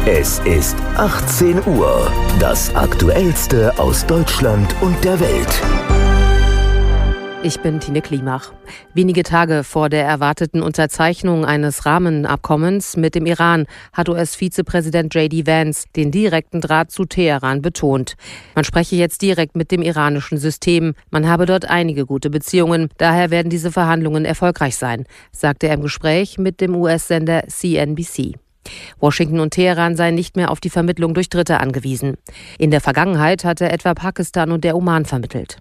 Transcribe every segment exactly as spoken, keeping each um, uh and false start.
Es ist achtzehn Uhr. Das Aktuellste aus Deutschland und der Welt. Ich bin Tine Klimach. Wenige Tage vor der erwarteten Unterzeichnung eines Rahmenabkommens mit dem Iran hat U S-Vizepräsident J D Vance den direkten Draht zu Teheran betont. Man spreche jetzt direkt mit dem iranischen System. Man habe dort einige gute Beziehungen. Daher werden diese Verhandlungen erfolgreich sein, sagte er im Gespräch mit dem U S-Sender C N B C. Washington und Teheran seien nicht mehr auf die Vermittlung durch Dritte angewiesen. In der Vergangenheit hatte etwa Pakistan und der Oman vermittelt.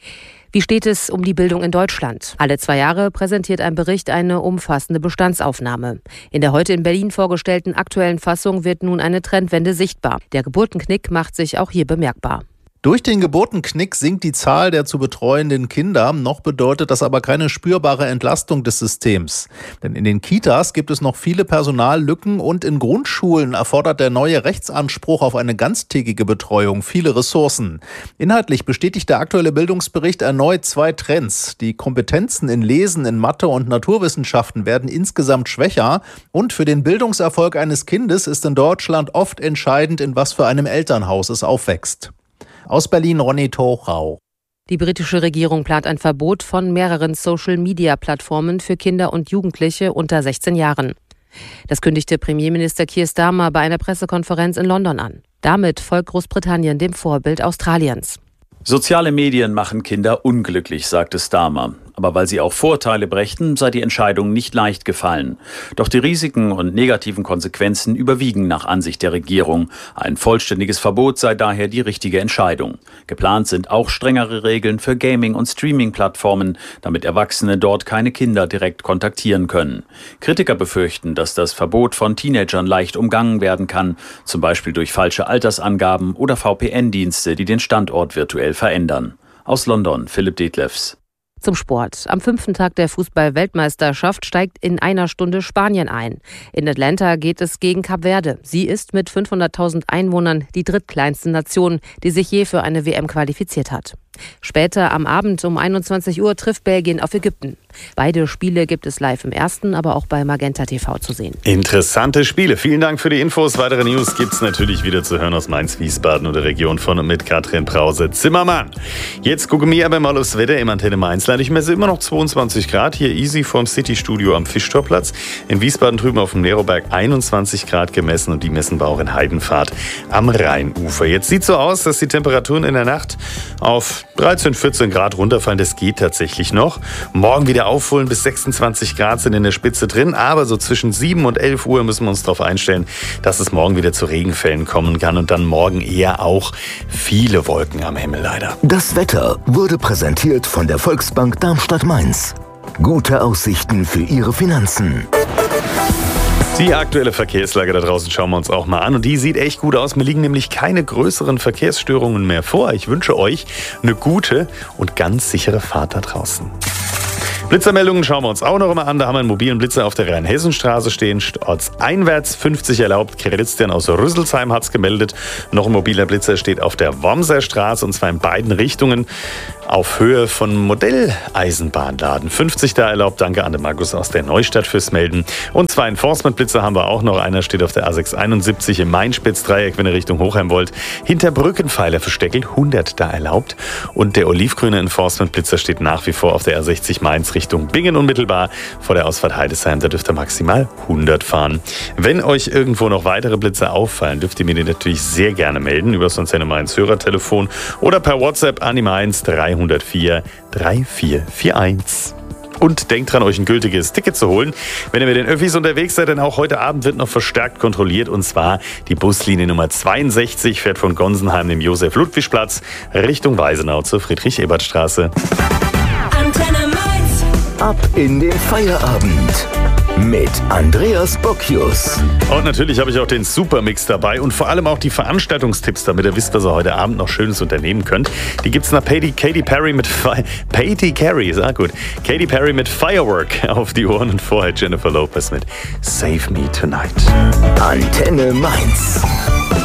Wie steht es um die Bildung in Deutschland? Alle zwei Jahre präsentiert ein Bericht eine umfassende Bestandsaufnahme. In der heute in Berlin vorgestellten aktuellen Fassung wird nun eine Trendwende sichtbar. Der Geburtenknick macht sich auch hier bemerkbar. Durch den Geburtenknick sinkt die Zahl der zu betreuenden Kinder. Noch bedeutet das aber keine spürbare Entlastung des Systems. Denn in den Kitas gibt es noch viele Personallücken und in Grundschulen erfordert der neue Rechtsanspruch auf eine ganztägige Betreuung viele Ressourcen. Inhaltlich bestätigt der aktuelle Bildungsbericht erneut zwei Trends. Die Kompetenzen in Lesen, in Mathe und Naturwissenschaften werden insgesamt schwächer. Und für den Bildungserfolg eines Kindes ist in Deutschland oft entscheidend, in was für einem Elternhaus es aufwächst. Aus Berlin Ronny Tochau. Die britische Regierung plant ein Verbot von mehreren Social-Media-Plattformen für Kinder und Jugendliche unter sechzehn Jahren. Das kündigte Premierminister Keir Starmer bei einer Pressekonferenz in London an. Damit folgt Großbritannien dem Vorbild Australiens. Soziale Medien machen Kinder unglücklich, sagte Starmer. Aber weil sie auch Vorteile brächten, sei die Entscheidung nicht leicht gefallen. Doch die Risiken und negativen Konsequenzen überwiegen nach Ansicht der Regierung. Ein vollständiges Verbot sei daher die richtige Entscheidung. Geplant sind auch strengere Regeln für Gaming- und Streaming-Plattformen, damit Erwachsene dort keine Kinder direkt kontaktieren können. Kritiker befürchten, dass das Verbot von Teenagern leicht umgangen werden kann, zum Beispiel durch falsche Altersangaben oder V P N-Dienste, die den Standort virtuell verändern. Aus London, Philipp Detlefs. Zum Sport. Am fünften Tag der Fußball-Weltmeisterschaft steigt in einer Stunde Spanien ein. In Atlanta geht es gegen Kap Verde. Sie ist mit fünfhunderttausend Einwohnern die drittkleinste Nation, die sich je für eine W M qualifiziert hat. Später am Abend um einundzwanzig Uhr trifft Belgien auf Ägypten. Beide Spiele gibt es live im Ersten, aber auch bei Magenta T V zu sehen. Interessante Spiele. Vielen Dank für die Infos. Weitere News gibt es natürlich wieder zu hören aus Mainz, Wiesbaden oder Region von und mit Katrin Brause-Zimmermann. Jetzt gucken wir aber mal aufs Wetter im Antenne Mainzland. Ich messe immer noch zweiundzwanzig Grad. Hier easy vorm City-Studio am Fischtorplatz. In Wiesbaden drüben auf dem Neroberg einundzwanzig Grad gemessen und die messen wir auch in Heidenfahrt am Rheinufer. Jetzt sieht so aus, dass die Temperaturen in der Nacht auf dreizehn, vierzehn Grad runterfallen. Das geht tatsächlich noch. Morgen wieder aufholen, bis sechsundzwanzig Grad sind in der Spitze drin. Aber so zwischen sieben und elf Uhr müssen wir uns darauf einstellen, dass es morgen wieder zu Regenfällen kommen kann. Und dann morgen eher auch viele Wolken am Himmel leider. Das Wetter wurde präsentiert von der Volksbank Darmstadt-Mainz. Gute Aussichten für Ihre Finanzen. Die aktuelle Verkehrslage da draußen schauen wir uns auch mal an und die sieht echt gut aus. Mir liegen nämlich keine größeren Verkehrsstörungen mehr vor. Ich wünsche euch eine gute und ganz sichere Fahrt da draußen. Blitzermeldungen schauen wir uns auch noch mal an. Da haben wir einen mobilen Blitzer auf der Rhein-Hessen-Straße stehen. Ortseinwärts fünfzig erlaubt. Christian aus Rüsselsheim hat es gemeldet. Noch ein mobiler Blitzer steht auf der Wormser Straße und zwar in beiden Richtungen auf Höhe von Modelleisenbahnladen. fünfzig da erlaubt. Danke an den Markus aus der Neustadt fürs Melden. Und zwei Enforcement-Blitzer haben wir auch noch. Einer steht auf der A sechshunderteinundsiebzig im Main-Spitz-Dreieck, wenn ihr Richtung Hochheim wollt. Hinter Brückenpfeiler versteckelt. hundert da erlaubt. Und der olivgrüne Enforcement-Blitzer steht nach wie vor auf der A sechzig Mainz Richtung Bingen unmittelbar vor der Ausfahrt Heidesheim. Da dürft ihr maximal hundert fahren. Wenn euch irgendwo noch weitere Blitzer auffallen, dürft ihr mir die natürlich sehr gerne melden über das Antenne Mainz Hörertelefon oder per WhatsApp an die Mainz dreihundertvier vierunddreißig einundvierzig. Und denkt dran, euch ein gültiges Ticket zu holen, wenn ihr mit den Öffis unterwegs seid, denn auch heute Abend wird noch verstärkt kontrolliert und zwar die Buslinie Nummer zweiundsechzig fährt von Gonsenheim, dem Josef-Ludwig-Platz, Richtung Weisenau zur Friedrich-Ebert-Straße. Antenne Mainz. Ab in den Feierabend mit Andreas Bocchius. Und natürlich habe ich auch den Supermix dabei und vor allem auch die Veranstaltungstipps, damit ihr wisst, was ihr heute Abend noch Schönes unternehmen könnt. Die gibt's nach Katy, Katy Perry mit Fi- Katy Perry, ist auch gut. Katy Perry mit Firework auf die Ohren und vorher Jennifer Lopez mit Save Me Tonight. Antenne Mainz.